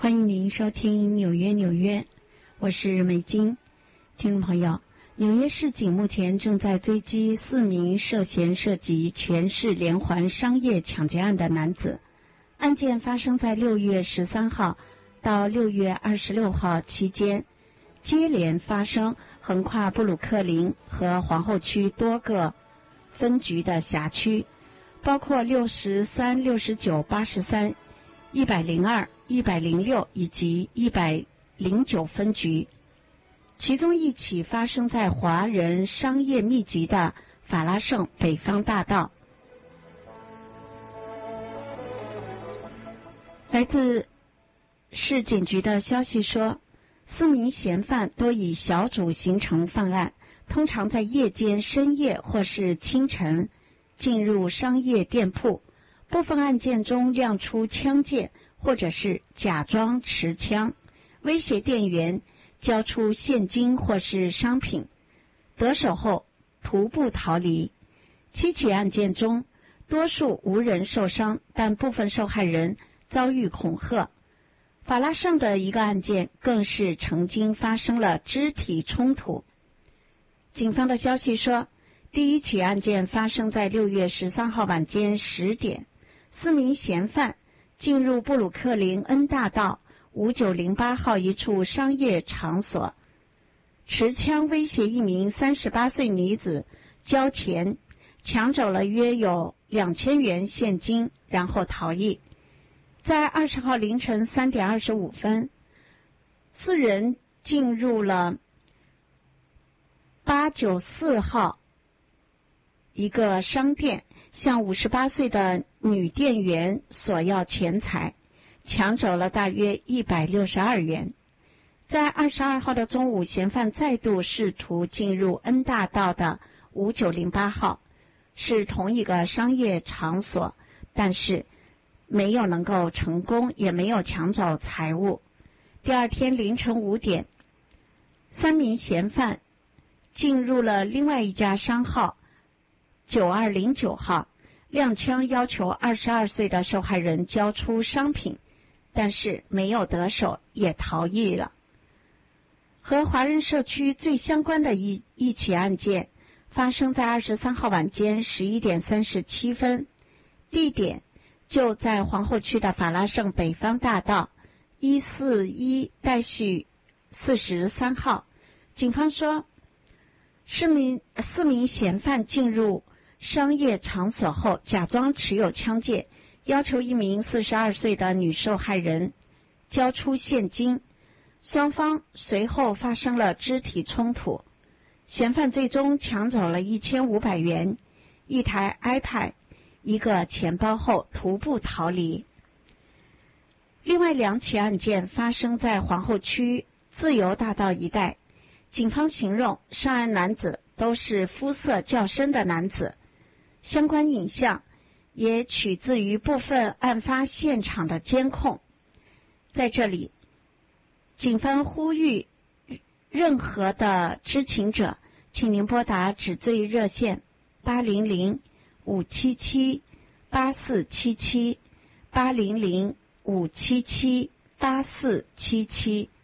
欢迎您收听纽约，我是美金。听众朋友，纽约市警目前正在追击4名涉嫌涉及全市连环商业抢劫案的男子。案件发生在6月13号到6月26号期间，接连发生，横跨布鲁克林和皇后区多个分局的辖区，包括63、69、83、102、106以及109分局。其中一起发生在华人商业密集的法拉盛北方大道。来自市警局的消息说，4名嫌犯多以小组形成犯案，通常在夜间、深夜或是清晨进入商业店铺。部分案件中亮出枪剑，或者是假装持枪，威胁店员交出现金或是商品，得手后徒步逃离。7起案件中，多数无人受伤，但部分受害人遭遇恐吓。法拉盛的一个案件更是曾经发生了肢体冲突。警方的消息说，第一起案件发生在6月13号晚间10点，4名嫌犯进入布鲁克林恩大道5908号一处商业场所，持枪威胁一名38岁女子交钱，抢走了约有2000元现金，然后逃逸。在20号凌晨3点25分，4人进入了894号一个商店，向58岁的女店员索要钱财，抢走了大约162元。在22号的中午，嫌犯再度试图进入恩大道的5908号，是同一个商业场所，但是没有能够成功，也没有抢走财物。第二天凌晨5点，3名嫌犯进入了另外一家商号9209号，亮枪要求22岁的受害人交出商品，但是没有得手，也逃逸了。和华人社区最相关的一起案件发生在23号晚间11点37分，地点就在皇后区的法拉盛北方大道141-43号。警方说4名嫌犯进入商业场所后，假装持有枪械，要求一名42岁的女受害人交出现金，双方随后发生了肢体冲突。嫌犯最终抢走了1500元、一台 iPad、一个钱包后徒步逃离。另外2起案件发生在皇后区自由大道一带，警方形容上案男子都是肤色较深的男子，相关影像也取自于部分案发现场的监控。在这里，警方呼吁任何的知情者，请您拨打指罪热线800-577-8477 800-577-8477。